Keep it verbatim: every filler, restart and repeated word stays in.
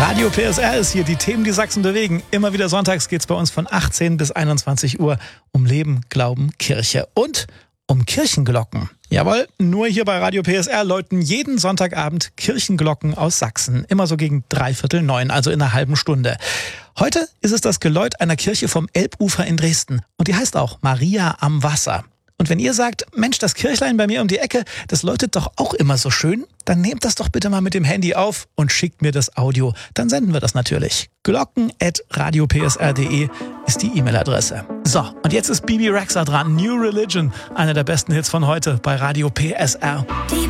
Radio P S R ist hier, die Themen, die Sachsen bewegen. Immer wieder sonntags geht's bei uns von achtzehn bis einundzwanzig Uhr um Leben, Glauben, Kirche und um Kirchenglocken. Jawohl, nur hier bei Radio P S R läuten jeden Sonntagabend Kirchenglocken aus Sachsen. Immer so gegen dreiviertel neun, also in einer halben Stunde. Heute ist es das Geläut einer Kirche vom Elbufer in Dresden. Und die heißt auch Maria am Wasser. Und wenn ihr sagt, Mensch, das Kirchlein bei mir um die Ecke, das läutet doch auch immer so schön, dann nehmt das doch bitte mal mit dem Handy auf und schickt mir das Audio. Dann senden wir das natürlich. glocken at radio p s r punkt d e ist die E-Mail-Adresse. So, und jetzt ist Bibi Rexha dran. New Religion, einer der besten Hits von heute bei Radio P S R. Die